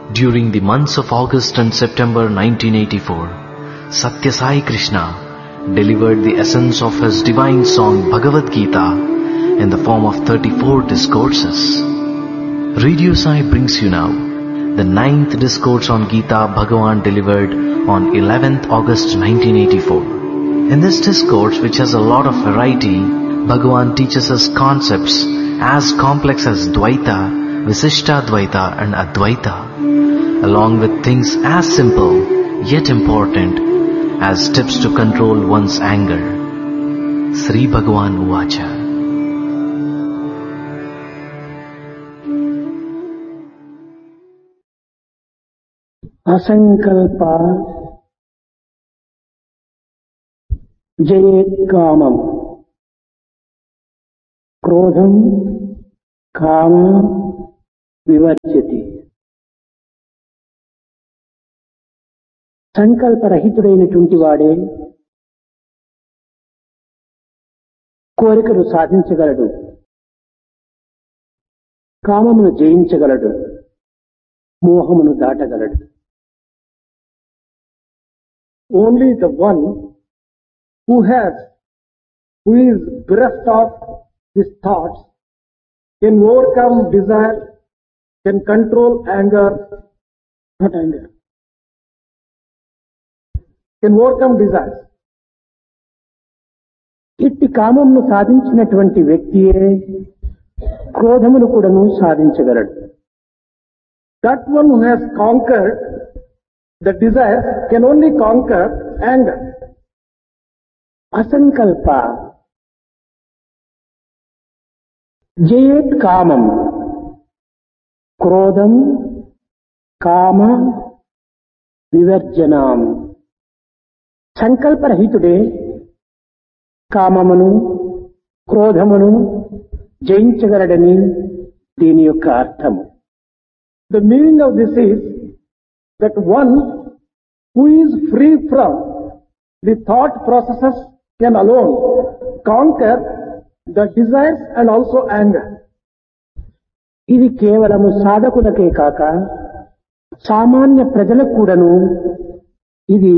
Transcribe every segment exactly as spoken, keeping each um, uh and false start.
During the months of August and September nineteen eighty-four, Satya Sai Krishna delivered the essence of his divine song Bhagavad Gita in the form of thirty-four discourses. Radio Sai brings you now the ninth discourse on Gita Bhagavan delivered on eleventh August nineteen eighty-four. In this discourse, which has a lot of variety, Bhagavan teaches us concepts as complex as Dvaita, Visishta Dvaita and Advaita, along with things as simple yet important as tips to control one's anger. Sri Bhagavan Uvacha. Asankalpa Jayet Kamam Krodham Kama Vivarjati. సంకల్పరహితుడైనటువంటి వాడే కోరికలు సాధించగలడు, కామమును జయించగలడు, మోహమును దాటగలడు. Only the one who has, who is bereft of his thoughts, can overcome desire, can control anger, not anger, can overcome desires. ఇట్టి కామమును సాధించినటువంటి వ్యక్తియే క్రోధమును కూడాను సాధించగలడు. That one who has conquered the desires can only conquer anger. అసంకల్ప జయేత్ కామం క్రోధం కామ వివర్జనాం. సంకల్పరహితుడే కామమును క్రోధమును జయించగలడని దీని యొక్క అర్థము. The meaning of this is that one who is free from the thought processes can alone conquer the desires and also anger. ఇది కేవలము సాధకులకే కాక సామాన్య ప్రజలకు కూడాను ఇది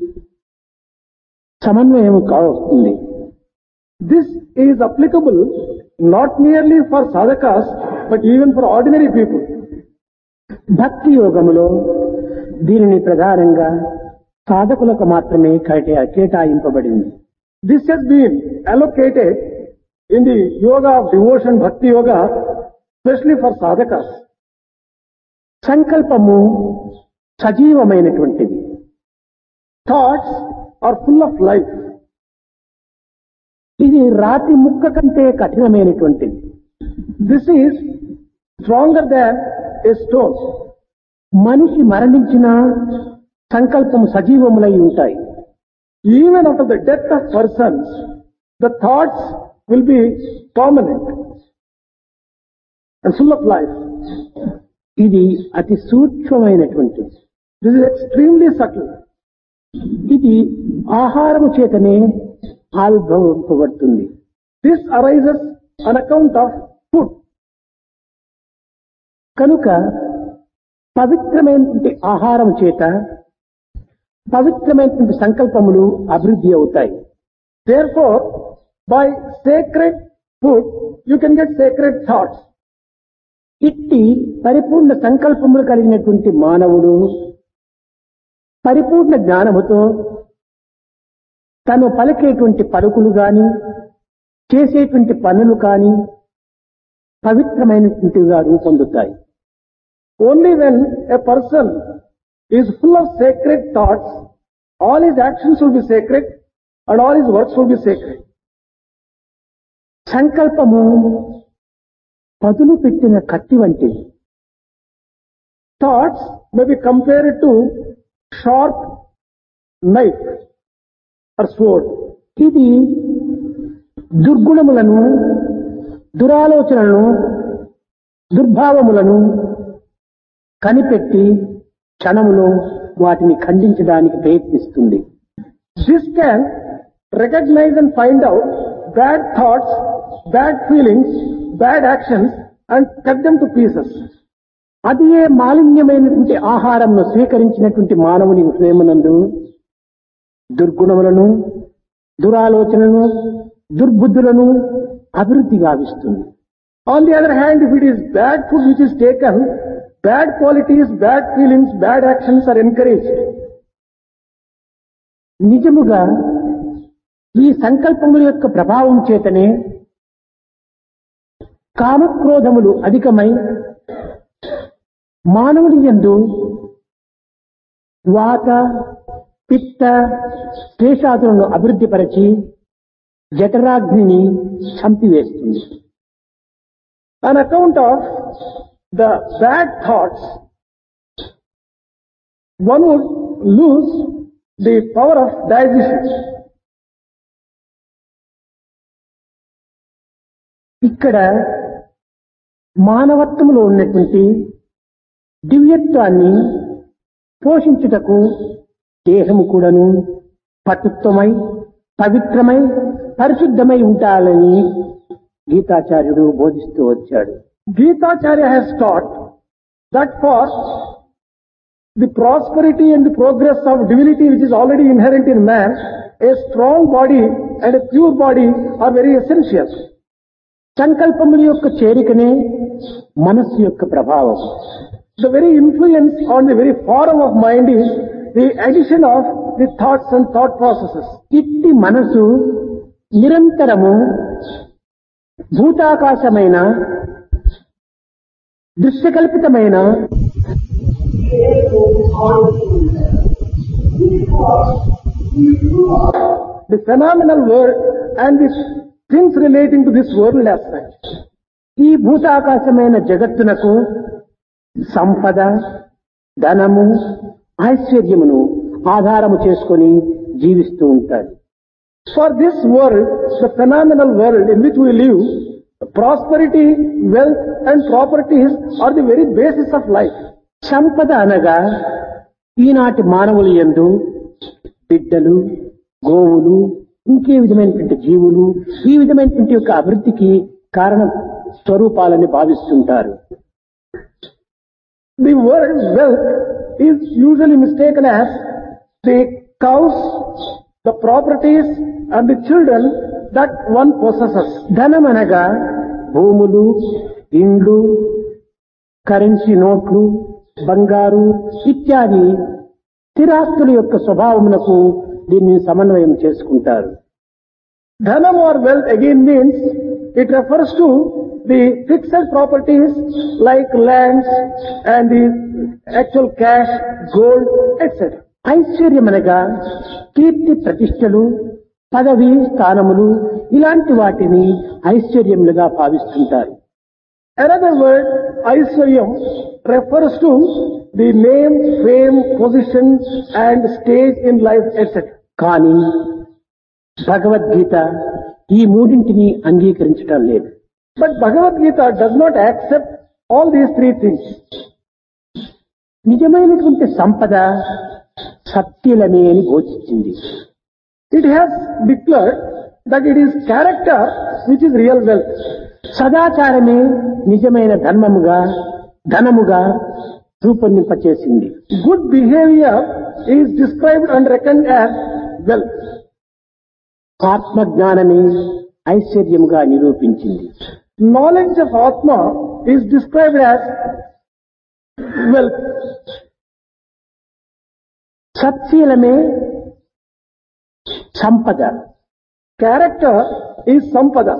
సమన్వయం కావస్తుంది. This is applicable not merely for sadhakas but even for ordinary people. భక్తి యోగములో దీనిని ప్రధానంగా సాధకులకు మాత్రమే కేటాయింపబడింది. This has been allocated in the yoga of devotion, bhakti yoga, especially for sadhakas. సంకల్పము సజీవమైనటువంటిది. Thoughts are full of life. ఇది రాతి ముక్క కంటే కఠినమైనటువంటిది. This is stronger than a stone. మనిషి మరణించిన సంకల్పము సజీవములై ఉంటాయి. Even after the death of persons, the thoughts will be permanent and full of life. ఇది అతి సూక్ష్మమైనటువంటిది. This is extremely subtle. ఇది ఆహారము చేతనే ఆవిర్భవింపబడుతుంది. This arises on account of food. కనుక పవిత్రమైనటువంటి ఆహారం చేత పవిత్రమైనటువంటి సంకల్పములు అభివృద్ధి అవుతాయి. Therefore, by sacred food, you can get sacred thoughts. ఇట్టి పరిపూర్ణ సంకల్పములు కలిగినటువంటి మానవుడు పరిపూర్ణ జ్ఞానముతో తను పలికేటువంటి పలుకులు గాని చేసేటువంటి పనులు కాని పవిత్రమైనటువంటివిగా రూపొందుతాయి. Only when a person is full of sacred thoughts, all his actions will be sacred and all his works will be sacred. సంకల్పము పదులు పెట్టిన కత్తి వంటిది. Thoughts may be compared to sharp knife or sword. ఇది దుర్గుణములను, దురాలోచనలను, దుర్భావములను కనిపెట్టి క్షణములో వాటిని ఖండించడానికి ప్రయత్నిస్తుంది. This can recognize and find out bad thoughts, bad feelings, bad actions and cut them to pieces. అది ఏ మాలిన్యమైనటువంటి ఆహారంను స్వీకరించినటువంటి మానవుని హృదయమునందు దుర్గుణములను, దురాలోచనను, దుర్బుద్ధులను అభివృద్ధి గావిస్తుంది. On the other hand, if it is bad food which is taken, bad qualities, bad feelings, bad actions are encouraged. నిజముగా ఈ సంకల్పముల యొక్క ప్రభావం చేతనే కామక్రోధములు అధికమై మానవుని యందు వాత, పిత్త, శ్లేషాదులను అభివృద్ధిపరచి జఠరాగ్నిని చంపివేస్తుంది. On account of the bad thoughts, one would lose the power of digestion. ఇక్కడ మానవత్వములో ఉన్నటువంటి దివ్యత్వాన్ని పోషించుటకు దేహము కూడాను పటుత్వమై, పవిత్రమై, పరిశుద్ధమై ఉండాలని గీతాచార్యుడు బోధిస్తూ వచ్చాడు. Gitacharya has taught that for the prosperity and the progress of divinity which is already inherent in man, a strong body and a pure body are very essential. సంకల్పముల యొక్క చేరికనే మనస్సు యొక్క ప్రభావం. The very influence on the very forum of mind is the addition of the thoughts and thought processes. ఇట్టి మనసు నిరంతరము భూతాకాశమైన దృశ్యకల్పితమైన the phenomenal world and the things relating to this world as such. ఈ భూతాకాశమైన జగత్తునకు సంపద, ధనము, ఐశ్వర్యమును ఆధారము చేసుకొని జీవిస్తూ ఉంటారు. For this world, the phenomenal world in which we live, prosperity, wealth and properties are the very basis of life. సంపద అనగా ఈనాటి మానవుల యందు బిడ్డలు, గోవులు, ఇంకే విధమైనటువంటి జీవులు ఈ విధమైనటువంటి యొక్క అభివృద్ధికి కారణ స్వరూపాలని భావిస్తుంటారు. The word wealth is usually mistaken as the cows, the properties and the children that one possesses. ధనం అనగా భూములు, ఇండ్లు, కరెన్సీ నోట్లు, బంగారు ఇత్యాది స్థిరాస్తుల యొక్క స్వభావమునకు దీన్ని సమన్వయం చేసుకుంటారు. Dhanam or wealth again means it refers to the fixed properties like lands and the actual cash, gold, et cetera. ఐశ్వర్యం అనగా కీర్తి ప్రతిష్టలు, పదవి స్థానములు ఇలాంటి వాటిని ఐశ్వర్యములుగా భావిస్తుంటారు. Another word, Aishwaryam, refers to the name, fame, position and stage in life, et cetera. కానీ భగవద్గీత ఈ మూడింటిని అంగీకరించటం లేదు. But Bhagavad Gita does not accept all these three things. నిజమైనటువంటి సంపద సత్యలమే అని బోధించింది. It has declared that it is character which is real wealth. సదాచారమే నిజమైన ధర్మముగా, ధనముగా రూపొందింపచేసింది. Good behavior is described and reckoned as wealth. ఆత్మజ్ఞానమే ఐశ్వర్యముగా నిరూపించింది. Knowledge of Atma is described as wealth. సత్శీలమే సంపద. Character is sampada.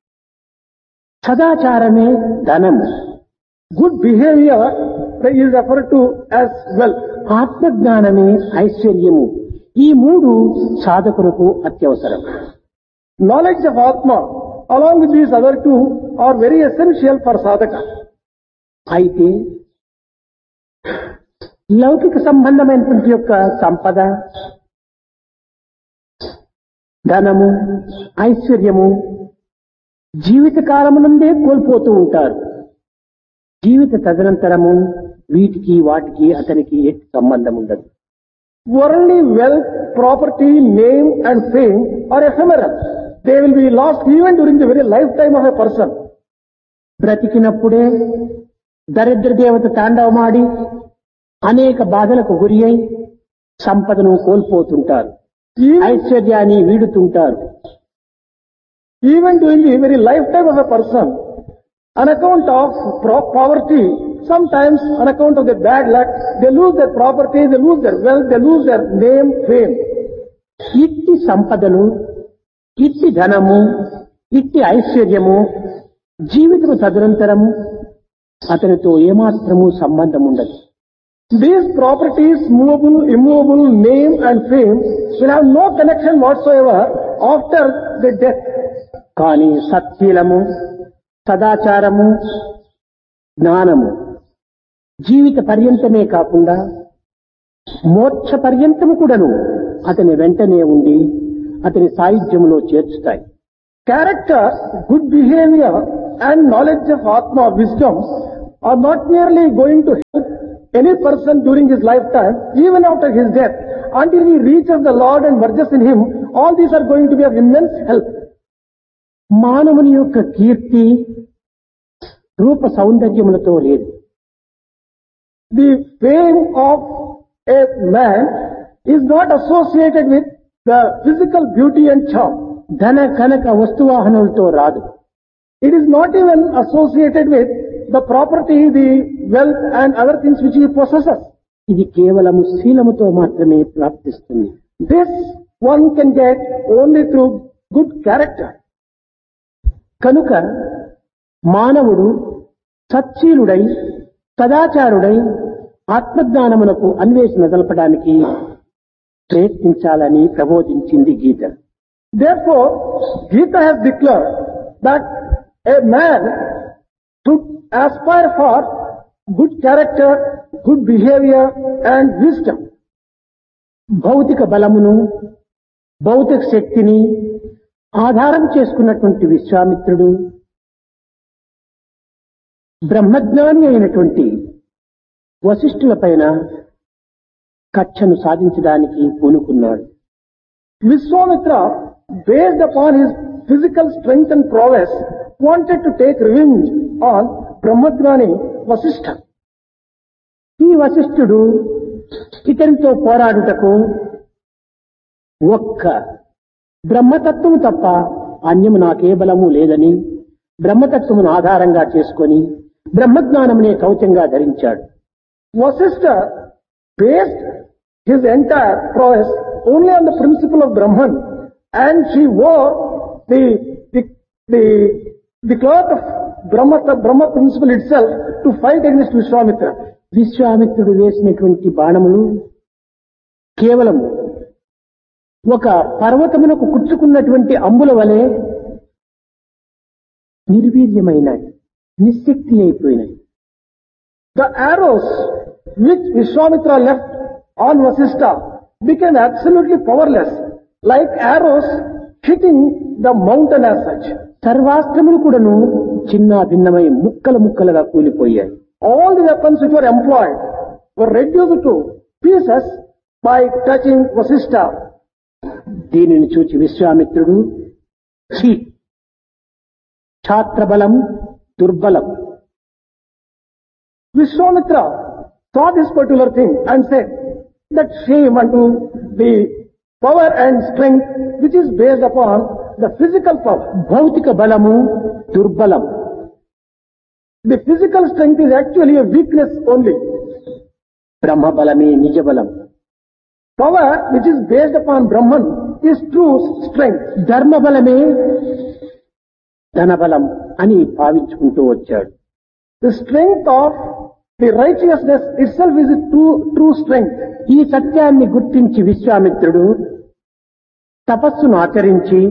సదాచారమే ధనము. Good behavior is referred to as wealth. ఆత్మజ్ఞానమే ఐశ్వర్యము. ఈ మూడు సాధకులకు అత్యవసరం. Knowledge of Atma along with these other two are very essential for sadhaka. అయితే లౌకిక సంబంధమైనటువంటి యొక్క సంపద, ధనము, ఐశ్వర్యము జీవిత కాలమునందే కోల్పోతూ ఉంటారు. జీవిత తదనంతరము వీటికి వాటికి అతనికి ఎట్టి సంబంధం ఉండదు. Worldly wealth, property, name and fame are ephemeral. They will be lost even during the very lifetime of a person. బ్రతికినప్పుడే దరిద్ర దేవత తాండవమాడి అనేక బాధలకు గురి అయి సంపదను కోల్పోతుంటారు, ఐశ్వర్యాన్ని వీడుతుంటారు. Even during the very lifetime of a person, on account of pro- poverty, sometimes on account of the bad luck, they lose their property, they lose their wealth, they lose their name, fame. ఇట్టి సంపదలు, ఇట్టి ధనము, ఇట్టి ఐశ్వర్యము జీవితము తదనంతరము అతనితో ఏమాత్రము సంబంధం ఉండదు. These properties, movable, immovable, name and fame will have no connection whatsoever after the death. కానీ సత్శీలము, సదాచారము, జ్ఞానము జీవిత పర్యంతమే కాకుండా మోక్ష పర్యంతము కూడాను అతని వెంటనే ఉండి అతని సాయుధ్యములో చేర్చుతాయి. Character, good behavior and knowledge of Atma, wisdom are not merely going to help any person during his lifetime, even after his death, until he reaches the Lord and merges in him. All these are going to be of immense help. మానవుని యొక్క కీర్తి రూప సౌందర్యములతో లేదు. The fame of a man is not associated with the physical beauty and charm. ధన కనక వస్తువాహనలతో రాదు. It is not even associated with the property, the wealth and other things which he possesses. ఇది కేవలము శీలముతో మాత్రమే ప్రాప్తిస్తుంది. This one can get only through good character. కనుక మానవుడు సచ్చీలుడై సదాచారుడై ఆత్మజ్ఞానమునకు అన్వేషణ జరపడానికి ప్రయత్నించాలని ప్రబోధించింది గీత. Therefore, Gita has declared that a man should aspire for good character, good behavior and wisdom. భౌతిక బలమును, భౌతిక శక్తిని ఆధారం చేసుకున్నటువంటి విశ్వామిత్రుడు బ్రహ్మజ్ఞాని అయినటువంటి వశిష్ఠుల పైన కక్షను సాధించడానికి పూనుకున్నాడు. Vishwamitra, based upon his physical strength and prowess, wanted to take revenge on Brahmagnani Vasishtha. ఈ వశిష్ఠుడు ఇతనితో పోరాడుటకు ఒక్క బ్రహ్మతత్వము తప్ప అన్యము నాకే బలము లేదని బ్రహ్మతత్వమును ఆధారంగా చేసుకొని బ్రహ్మజ్ఞానమునే కవచంగా ధరించాడు. Vasishtha based his entire prowess only on the principle of Brahman, and she wore the the the, the cloth of Brahma, the Brahma principle itself to fight against Vishwamitra. విశ్వామిత్రుడు వేసినటువంటి బాణములు కేవలము ఒక పర్వతమునకు కుచ్చుకున్నటువంటి అంబుల వలె నిర్వీర్యమైనవి, నిశ్శక్తి అయిపోయినాయి. The arrows which Vishwamitra left on Vasishtha became absolutely powerless, like arrows hitting the mountain as such. సర్వాస్త్రములు కూడాను చిన్న భిన్నమై ముక్కలు ముక్కలుగా కూలిపోయాయి. All the weapons which were employed were reduced to pieces by touching Vasishtha. దీనిని చూచి విశ్వామిత్రుడు ఛీ, ఛాత్రబలం దుర్బలం. Vishwamitra saw this particular thing and said that shame unto the power and strength which is based upon the physical power. భౌతిక బలము దుర్బలం. The physical strength is actually a weakness only. బ్రహ్మ బలమే నిజ బలం. Power which is based upon Brahman is true strength. ధర్మ బలమే ధనబలం అని భావించుకుంటూ వచ్చాడు. The strength of the righteousness itself is a true, true strength. ఈ సత్యాన్ని గుర్తించి విశ్వామిత్రుడు తపస్సును ఆచరించి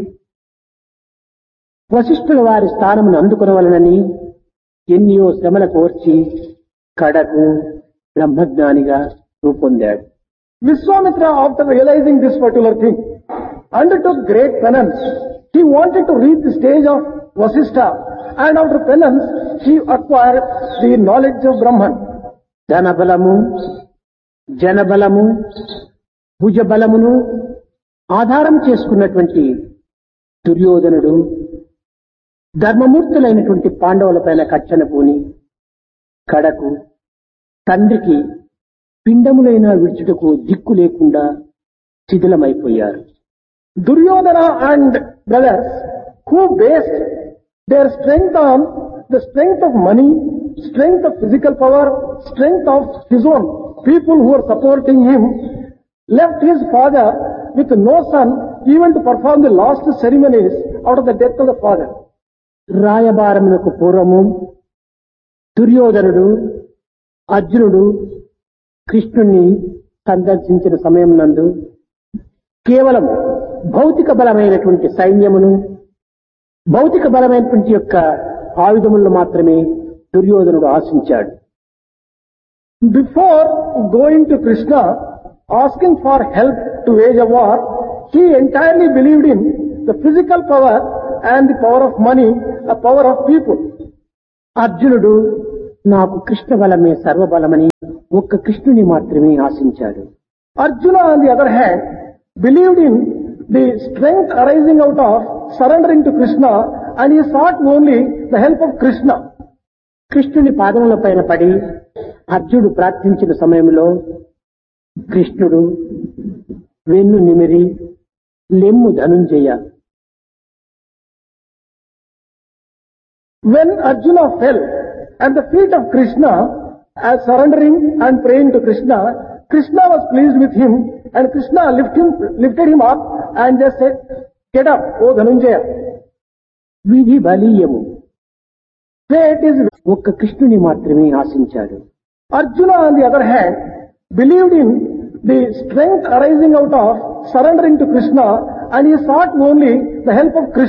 వశిష్ఠుల వారి స్థానమును అందుకొనవలనని ఎన్నో శ్రమల కోర్చి కడకు బ్రహ్మజ్ఞానిగా రూపొందాడు. Vishwamitra, after realizing this particular thing, undertook great penance. He wanted to reach the stage of Vasishtha, and after penance, he acquired the knowledge of Brahman. ధనబలము, జనబలము, భుజబలమును ఆధారం చేసుకున్నటువంటి దుర్యోధనుడు ధర్మమూర్తులైనటువంటి పాండవులపైన కచ్చన పూని కడకు తండ్రికి పిండములైన విడుచుటకు దిక్కు లేకుండా శిథిలమైపోయారు. Duryodhana and brothers who based their strength on the strength of money, strength of physical power, strength of his own people who were supporting him, left his father with no son even to perform the last ceremonies out of the death of the father. రాయబారమునకు పూర్వము దుర్యోధనుడు అర్జునుడు కృష్ణుణ్ణి సందర్శించిన సమయం నందు కేవలం భౌతిక బలమైనటువంటి సైన్యమును భౌతిక బలమైనటువంటి యొక్క ఆయుధములను మాత్రమే దుర్యోధనుడు ఆశించాడు. Before going to Krishna, asking for help to wage a war, he entirely believed in the physical power and the power of money, the power of people. అర్జునుడు నాకు కృష్ణ బలమే సర్వబలమని ఒక్క కృష్ణుని మాత్రమే ఆశించాడు. Arjuna, on the other hand, believed in the strength arising out of surrendering to Krishna, and he sought only the help of Krishna. కృష్ణుని పాదముల పైన పడి అర్జునుడు ప్రార్థించిన సమయంలో కృష్ణుడు వెన్ను నిమిరి లెమ్ము Dhanunjaya. When Arjuna fell at the feet of Krishna, as surrendering and praying to Krishna, Krishna was pleased with him, and Krishna lift him, lifted him up and just said, "Get up, O Dhanunjaya." విధి బలీయము. Fate is. ఒక్క కృష్ణుని మాత్రమే ఆశించాడు. Arjuna, on the other hand, believed in the strength arising out of surrendering to Krishna, and he sought only the help of Krishna.